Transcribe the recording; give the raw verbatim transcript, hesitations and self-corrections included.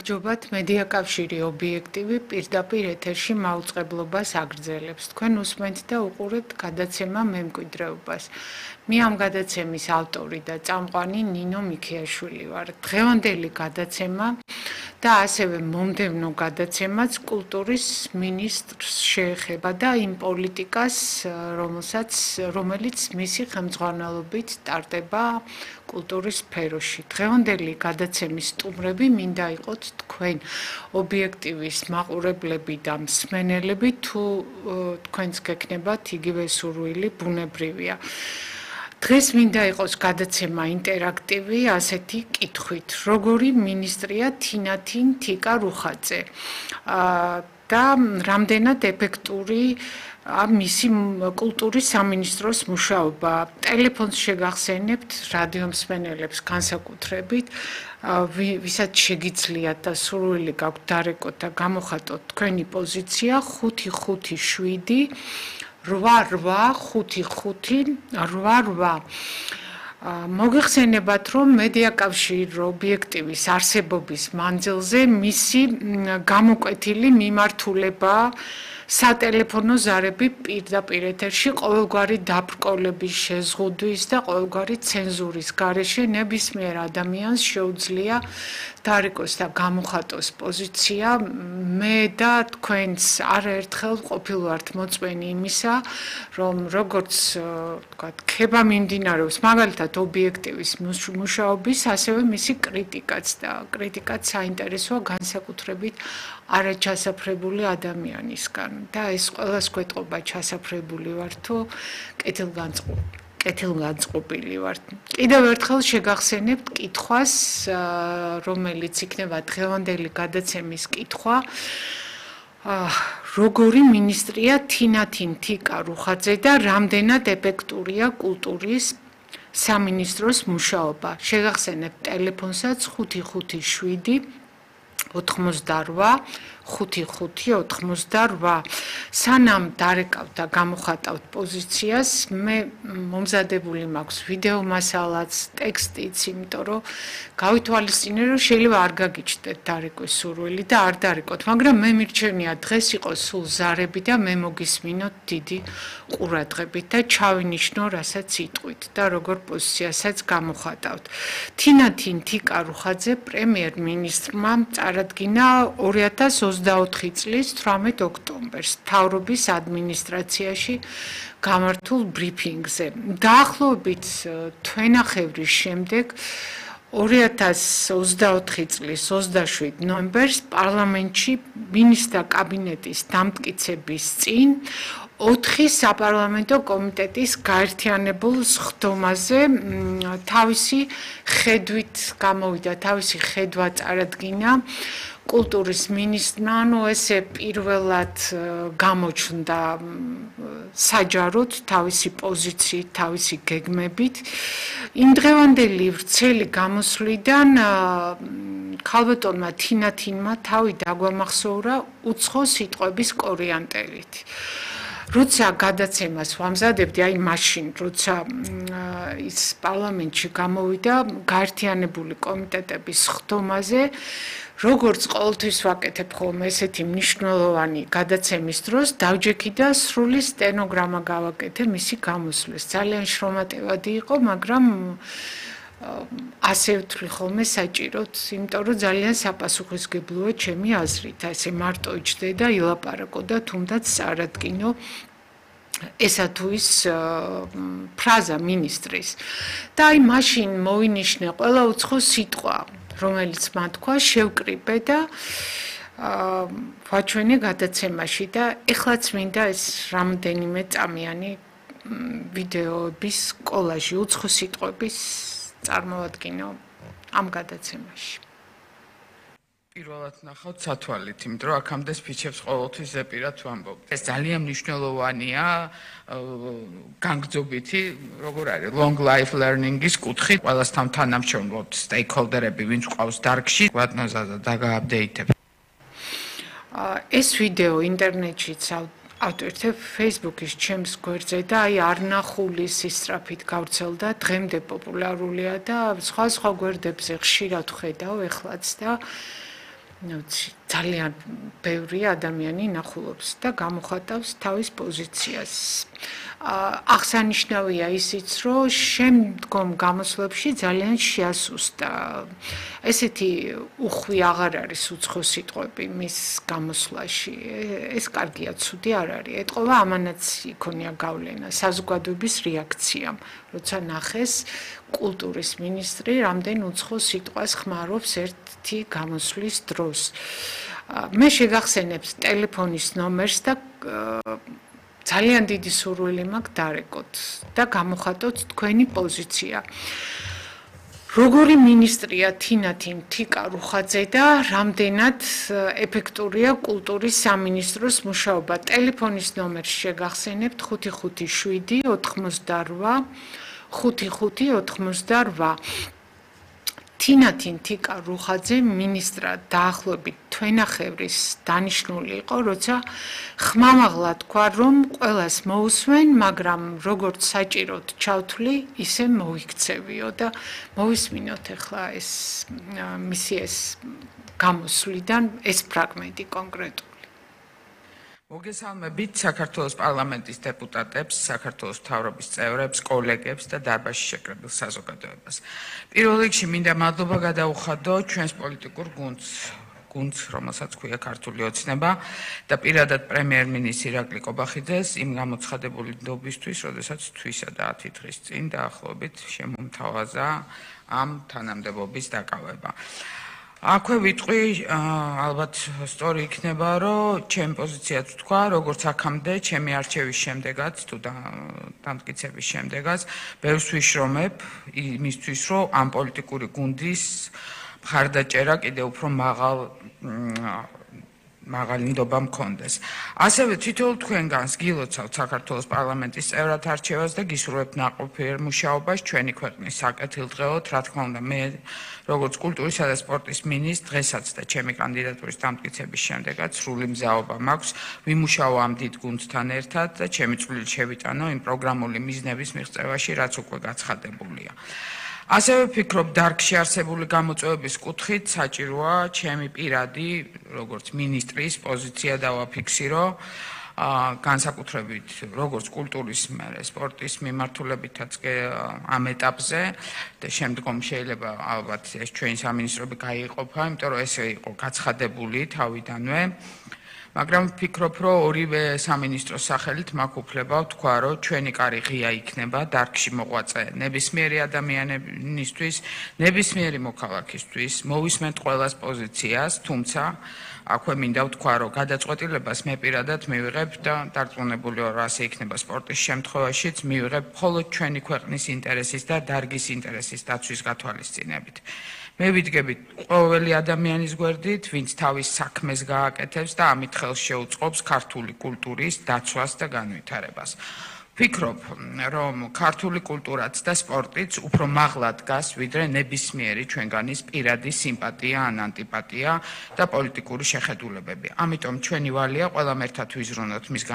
გამარჯობათ, მედია კავშირი ობიექტივი პირდაპირ ეთერში მაუწყებლობას აგრძელებს. თქვენ უსმენთ და უყურებთ გადაცემა მემკვიდრეობას. მე ამ გადაცემის ავტორი და წამყვანი ნინო მიქიაშვილი ვარ. დღევანდელი გადაცემა და ასევე მომდევნო გადაცემაც კულტურის მინისტრს შეეხება და იმ პოლიტიკას, რომელსაც რომელიც მისი ხელმძღვანელობით ტარდება კულტურის სფეროში. დღევანდელი გადაცემის სტუმრები მინდა იყოთ თქვენ ობიექტივის მაყურებლები და მსმენელები, თუ თქვენს გექნებათ იგივე სურვილი, ბუნებრივია. დღეს მინდა იყოს გადაცემა ინტერაქტივი ასეთი კითხვით: როგორი მინისტრია თინათინ თიკა რუხაძე და რამდენად ეფექტური მისი კულტურის სამინისტროს მუშაობა. ტელეფონს შეგახსენებთ რადიო მსმენელებს განსაკუთრებით, ვისაც შეგიძლიათ და სურვილი გაქვთ დარეკოთ და გამოხატოთ თქვენი პოზიცია ხუთი ხუთი შვიდი რვა რვა ხუთი ხუთი რვა რვა. მოგეხსენებათ, რომ მედია კავშირი ობიექტივის არსებობის მანძილზე მისი გამოკვეთილი მიმართულება სატელეფონო ზარები პირდაპირ ეთერში ყოველგვარი დაბრკოლების, შეზღუდვის და ყოველგვარი ცენზურის გარეშე ნებისმიერ ადამიანს შეუძლია დარეკოს და გამოხატოს პოზიცია. მე და თქვენს არაერთხელ ყოფილვართ მოწვენი იმისა, რომ როგორც ვთქვათ, ქება მიმდინარეობს მაგალითად ობიექტივის მუშაობის, ასევე მისი კრიტიკაც და კრიტიკაც საინტერესოა განსაკუთრებით არაჩასაფრებული ადამიანისგან. და ეს ყველას გვეტყობა ჩასაფრებული ვარ თუ კეთილგანწყობილი. კეთილგანწყობილი ვარ. კიდევ ერთხელ შეგახსენებთ კითხვას, რომელიც იქნება დღევანდელი გადაცემის კითხვა. როგორი მინისტრია თინათინ თიკა რუხაძე და რამდენად ეფექტურია კულტურის სამინისტროს მუშაობა. შეგახსენებთ ტელეფონსაც ხუთი ხუთი შვიდი ოთხმოცდარვა ხუთი ხუთი ოთხმოცდარვა. სანამ დარეკავთ და გამოხატავთ პოზიციას, მე მომზადებული მაქვს ვიდეო მასალაც, ტექსტიც, იმიტომ რომ გავითვალისწინე, რომ შეიძლება არ გაგიჩნდეთ დარეკვის სურვილი და არ დარეკოთ, მაგრამ მე მირჩენია დღეს იყოს სულ ზარები და მე მოგისმინოთ დიდი ყურადღებით და ჩავინიშნო, რასაც იტყვით და როგორ პოზიციასაც გამოხატავთ. თინათინ თიკა რუხაძე პრემიერ-მინისტრმა წარადგინა ორი ათას ოცდაოთხი წლის თვრამეტ ოქტომბერს მთავრობის ადმინისტრაციაში გამართულ ბრიფინგზე. დაახლოებით თვენახევრის შემდეგ ორი ათას ოცდაოთხი წლის ოცდაშვიდ ნოემბერს პარლამენტში მინისტრთა კაბინეტის დამტკიცების წინ ოთხი საპარლამენტო კომიტეტის გაერთიანებულ სხდომაზე თავისი ხედვით გამოვიდა, თავისი ხედვა წარადგინა კულტურის მინისტრმა, ანუ ესე პირველად გამოჩნდა საჯაროდ თავისი პოზიციით, თავისი გეგმებით. იმ დღევანდელი ვრცელი გამოსვლიდან ქალბატონმა თინათინმა თავი დაგვამახსოვრა უცხო სიტყვების კორიანტელით. როცა გადაცემას ვამზადებდი, აი მაშინ, როცა ის პარლამენტში გამოვიდა გაერთიანებული კომიტეტების სხდომაზე, როგორც ყოველთვის ვაკეთებ ხოლმე ესეთი მნიშვნელოვანი გადაცემის დროს, დავჯექი და სრული სტენოგრამა გავაკეთე მისი გამოსვლის. ძალიან შრომატევადი იყო, მაგრამ ასე ვთვლი ხოლმე საჭიროდ, იმიტომ რომ ძალიან საპასუხისმგებლოა ჩემი აზრით. ესე მარტო იჯდე და ილაპარაკო და თუნდაც წარადგინო ესა თუ ის ფრაზა მინისტრის. და აი მაშინ მოვინიშნე ყველა უცხო სიტყვა, რომელიც მათ თქვა, შევკრიბე და ვაჩვენე გადაცემაში და ეხლაც მინდა ეს რამდენიმე წამიანი ვიდეოების კოლაჟი უცხო სიტყვების წარმოვადგინო ამ გადაცემაში. პირველად ნახავთ სათვალით, იმიტომ რომ აქამდე სპიჩებს ყოველთვის ზეპირად ვამბობ. ეს ძალიან მნიშვნელოვანია განგრძობითი, როგორ არის, long life learning-ის კუთხით. ყველასთან თანამშრომლობთ stakeholder-ები, ვინც ყავს დარგში, გვატნოზა და დაგააპდეიტებ. ეს ვიდეო ინტერნეტშიც ავტვირთებ Facebook-ის ჩემს გვერდზე და აი არნახული სისწრაფით გავრცელდა, დღემდე პოპულარულია და სხვა სხვა გვერდებზე ხშირად ხედავ ეხლაც და ნუცი ძალიან ბევრი ადამიანი ნახულობს და გამოხატავს თავის პოზიციას. აღსანიშნავია ისიც, რომ შემდგომ გამოსვლებში ძალიან შეასუსტა. ესეთი უხვი აღარ არის უცხო სიტყვები მის გამოსვლაში. ეს კარგია, ცუდი არ არის. ეტყობა ამანაც იქონია გავლენა საზოგადოების რეაქციამ, როცა ნახეს კულტურის მინისტრი რამდენ უცხო სიტყვას ხმარობს ერთი გამოსვლის დროს. მე შეგახსენებს ტელეფონის ნომერს და ძალიან დიდი სურვილი მაქვს დარეკოთ და გამოხატოთ თქვენი პოზიცია. როგორი მინისტრია თინათინ თიკა რუხაძე და რამდენად ეფექტურია კულტურის სამინისტროს მუშაობა. ტელეფონის ნომერს შეგახსენებთ ხუთი ხუთი შვიდი ოთხმოცდარვა ხუთი ხუთი ოთხმოცდარვა. თინათინ თიკა რუხაძე მინისტრად დაახლოებით თვენახევრის დანიშნული იყო, როცა ხმამაღლა თქვა, რომ ყველას მოусვენ, მაგრამ როგორც საჭიროდ ჩავთვლი, ისე მოიქცევიო და მოვისმინოთ ახლა ეს მისი ეს გამოსვლიდან ეს ფრაგმენტი კონკრეტული. მოგესალმებით საქართველოს პარლამენტის დეპუტატებს, საქართველოს მთავრობის წევრებს, კოლეგებს და დარბაზში შეკრებილ საზოგადოებას. პირველ რიგში მინდა მადლობა გადაუხადო ჩვენს პოლიტიკურ გუნდს, გუნდს, რომელსაც ქვია ქართული ოცნება და პირადად პრემიერ-მინისტრ ირაკლი კობახიძეს იმ გამოცხადებული ნდობისთვის, როდესაც თვისა და ათი დღის წინ დაახლოებით შემომთავაზა ამ თანამდებობის დაკავება. აქვე ვიტყვი, ალბათ სწორი იქნება, რომ ჩემი პოზიციაც თქვა, როგორც აქამდე, ჩემი არჩევის შემდეგაც, თუ დამტკიცების შემდეგაც, ბევრს ვიშრომებ იმისთვის, რომ ამ პოლიტიკური გუნდის მხარდაჭერა კიდევ უფრო მაღალ მაღალი ნდობა მქონდეს. ასევე თითოეულ თქვენგანს გილოცავთ საქართველოს პარლამენტის წევრად არჩევას და გისურვებთ ნაყოფიერ მუშაობას ჩვენი ქვეყნის საკეთილდღეოდ, რა თქმა უნდა, მე როგორც კულტურისა და სპორტის მინისტრ დღესაც და ჩემი კანდიდატურის დამტკიცების შემდეგაც სრული მზაობა მაქვს ვიმუშაო ამ დიდ გუნდთან ერთად და ჩემი წვლილი შევიტანო იმ პროგრამული მიზნების მიღწევაში, რაც უკვე გაცხადებულია. ასევე ვფიქრობ, დარგში არსებული გამოწვევების კუთხით საჭიროა ჩემი პირადი, როგორც მინისტრის პოზიცია დავაფიქსირო, განსაკუთრებით როგორც კულტურის, სპორტის მიმართულებითაც ამ ეტაპზე და შემდგომ შეიძლება ალბათ ეს ჩვენი სამინისტროები გაიყოფა, იმიტომ რომ ესე იყო გაცხადებული თავიდანვე. მაგრამ ვფიქრობ, რომ ორივე სამინისტროს სახელით მაქვს უფლება ვთქვა, რომ ჩვენი კარი ღია იქნება დარგში მოღვაწე ნებისმიერი ადამიანისთვის, ნებისმიერი მოქალაქისთვის, მოვისმენთ ყველას პოზიციას, თუმცა აქვე მინდა ვთქვა, რომ გადაწყვეტილებას მე პირადად მივიღებ და დარწმუნებული ვარ, რომ ასე იქნება სპორტის შემთხვევაშიც, მივიღებ მხოლოდ ჩვენი ქვეყნის ინტერესის და დარგის ინტერესის დაცვის გათვალისწინებით. მე ვიდგებით ყოველი ადამიანის გვერდით, ვინც თავის საქმეს გააკეთებს და ამით ხელს შეუწყობს ქართული კულტურის დაცვას და განვითარებას. ვფიქრობ, რომ ქართული კულტურაც და სპორტიც უფრო მაღლა დგას, ვიდრე ნებისმიერი ჩვენგანის პირადი სიმპათია ან ანტიპათია და პოლიტიკური შეხედულებები. ამიტომ ჩვენი ვალია ყველამ ერთად ვიზრუნოთ მის